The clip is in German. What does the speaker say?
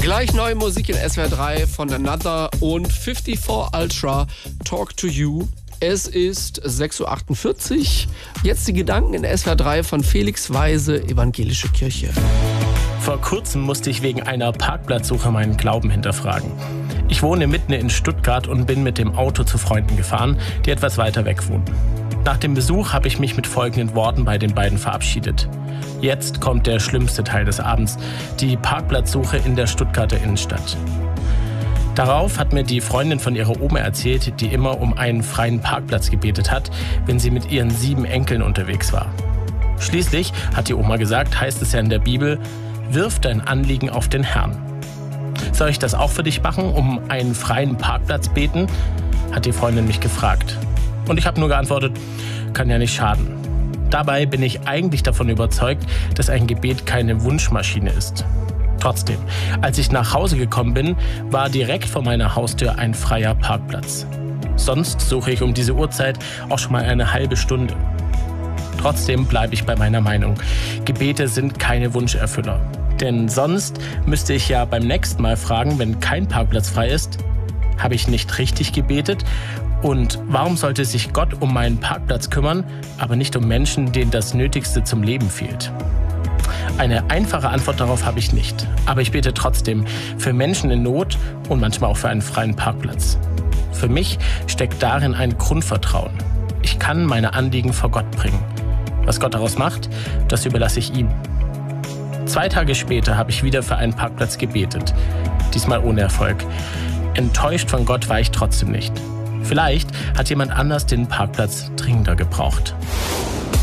Gleich neue Musik in SWR 3 von Another und 54 Ultra, Talk to You. Es ist 6.48 Uhr. Jetzt die Gedanken in SWR 3 von Felix Weise, Evangelische Kirche. Vor kurzem musste ich wegen einer Parkplatzsuche meinen Glauben hinterfragen. Ich wohne mitten in Stuttgart und bin mit dem Auto zu Freunden gefahren, die etwas weiter weg wohnen. Nach dem Besuch habe ich mich mit folgenden Worten bei den beiden verabschiedet. Jetzt kommt der schlimmste Teil des Abends, die Parkplatzsuche in der Stuttgarter Innenstadt. Darauf hat mir die Freundin von ihrer Oma erzählt, die immer um einen freien Parkplatz gebetet hat, wenn sie mit ihren 7 Enkeln unterwegs war. Schließlich, hat die Oma gesagt, heißt es ja in der Bibel, wirf dein Anliegen auf den Herrn. Soll ich das auch für dich machen, um einen freien Parkplatz beten? Hat die Freundin mich gefragt. Und ich habe nur geantwortet, kann ja nicht schaden. Dabei bin ich eigentlich davon überzeugt, dass ein Gebet keine Wunschmaschine ist. Trotzdem, als ich nach Hause gekommen bin, war direkt vor meiner Haustür ein freier Parkplatz. Sonst suche ich um diese Uhrzeit auch schon mal eine halbe Stunde. Trotzdem bleibe ich bei meiner Meinung. Gebete sind keine Wunscherfüller. Denn sonst müsste ich ja beim nächsten Mal fragen, wenn kein Parkplatz frei ist, habe ich nicht richtig gebetet? Und warum sollte sich Gott um meinen Parkplatz kümmern, aber nicht um Menschen, denen das Nötigste zum Leben fehlt? Eine einfache Antwort darauf habe ich nicht. Aber ich bete trotzdem für Menschen in Not und manchmal auch für einen freien Parkplatz. Für mich steckt darin ein Grundvertrauen. Ich kann meine Anliegen vor Gott bringen. Was Gott daraus macht, das überlasse ich ihm. 2 Tage später habe ich wieder für einen Parkplatz gebetet. Diesmal ohne Erfolg. Enttäuscht von Gott war ich trotzdem nicht. Vielleicht hat jemand anders den Parkplatz dringender gebraucht.